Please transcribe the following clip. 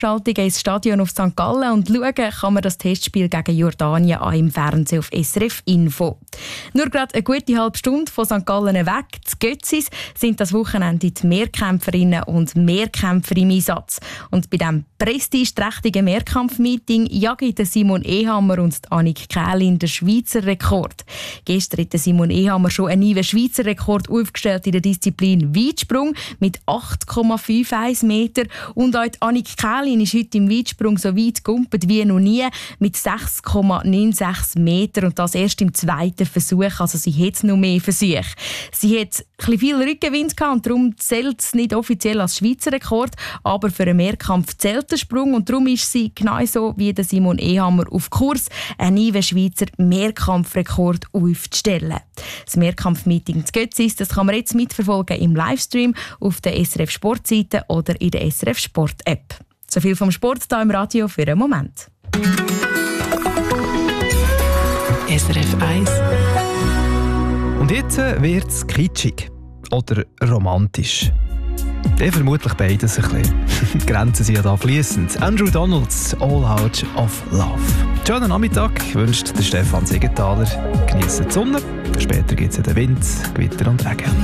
Schaltungen ins Stadion auf St. Gallen und schauen kann man das Testspiel gegen Jordanien an im Fernsehen auf SRF Info. Nur gerade eine gute halbe Stunde von St. Gallen weg, zu Götzis, sind das Wochenende die Mehrkämpferinnen und Mehrkämpfer im Einsatz. Und bei diesem prestigeträchtigen Mehrkampfmeeting jagen Simon Ehammer und Annik Kählin den Schweizer Rekord. Gestern hat Simon Ehammer schon einen neuen Schweizer Rekord aufgestellt in der Disziplin Weitsprung mit 8,51 Meter. Und auch Annik Kählin ist heute im Weitsprung so weit gegumpelt wie noch nie mit 6,96 Meter und das erst im zweiten Versuch. Also sie hat noch mehr Versuche. Sie hat ein bisschen viel Rückenwind gehabt und darum zählt es nicht offiziell als Schweizer Rekord, aber für einen Mehrkampf zählt der Sprung und darum ist sie genauso wie der Simon Ehammer auf Kurs, einen neuen Schweizer Mehrkampfrekord aufzustellen. Das Mehrkampfmeeting zu Götzis, das kann man jetzt mitverfolgen im Livestream auf der SRF Sportseite oder in der SRF Sport App. So viel vom Sport hier im Radio für einen Moment. SRF 1. Und jetzt wird es kitschig oder romantisch. Vermutlich beides ein bisschen. Die Grenzen sind ja da fließend. Andrew Donalds, All Out of Love. Schönen Nachmittag wünscht der Stefan Siegenthaler. Geniessen die Sonne. Später gibt es den Wind, Gewitter und Regen.